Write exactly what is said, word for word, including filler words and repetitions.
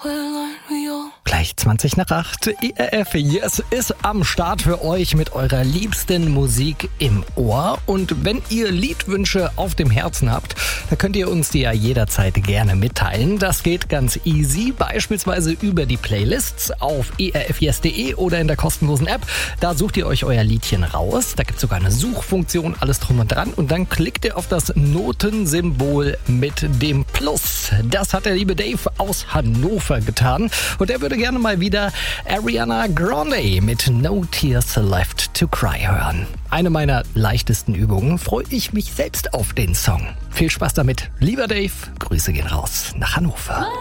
Gleich zwanzig nach acht. E R F Yes ist am Start für euch mit eurer liebsten Musik im Ohr. Und wenn ihr Liedwünsche auf dem Herzen habt, dann könnt ihr uns die ja jederzeit gerne mitteilen. Das geht ganz easy, beispielsweise über die Playlists auf e r f yes punkt de oder in der kostenlosen App. Da sucht ihr euch euer Liedchen raus. Da gibt es sogar eine Suchfunktion, alles drum und dran. Und dann klickt ihr auf das Notensymbol mit dem Plus. Das hat der liebe Dave aus Hannover getan. Und er würde gerne mal wieder Ariana Grande mit No Tears Left to Cry hören. Eine meiner leichtesten Übungen. Freue ich mich selbst auf den Song. Viel Spaß damit. Lieber Dave, Grüße gehen raus nach Hannover.